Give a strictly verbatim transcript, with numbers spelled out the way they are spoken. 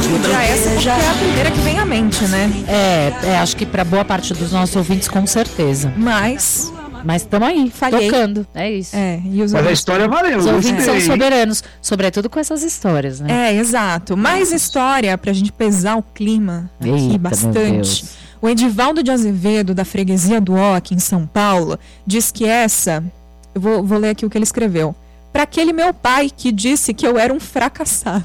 Podia essa porque é a primeira que vem à mente, né? É, é acho que para boa parte dos nossos ouvintes, com certeza. Mas... Mas estamos aí, Falhei. tocando. É isso. É, e os Mas a ouvintes... história valeu. Os ouvintes gostei. são soberanos, sobretudo com essas histórias, né? É, exato. Mais história pra gente pesar o clima aqui Eita, meu bastante. Deus. O Edivaldo de Azevedo, da freguesia do Ó, aqui em São Paulo, diz que essa... Eu vou, vou ler aqui o que ele escreveu. Para aquele meu pai que disse que eu era um fracassado.